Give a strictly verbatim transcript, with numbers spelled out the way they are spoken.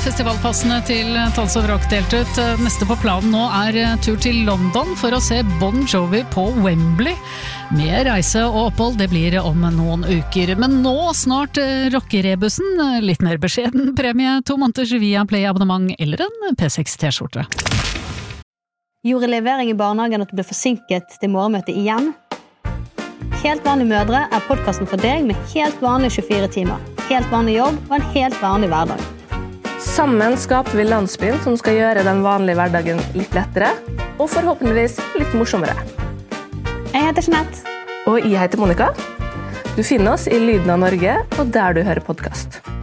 festivalpassene til Tons of Rock delt ut. Neste på planen nå er tur til London for å se Bon Jovi på Wembley. Mer reise og opphold, det blir om noen uker. Men nå snart rockerebussen, litt mer beskjeden premie, to måneders Viaplay-abonnement eller en P seks T-skjorte. Gjorde levering i barnehagen at du ble forsinket til morgenmøtet igjen? Helt vanlige mødre er podcasten for deg med helt vanlige tjuefire timer. Helt vanlig jobb og en helt vanlig hverdag. Sammen skaper vi landsbyen som skal gjøre den vanlige hverdagen litt lettere, og forhåpentligvis litt morsommere. Jeg heter Jeanette. Og jeg heter Monica. Du finner oss i Lyden av Norge, og der du hører podcast.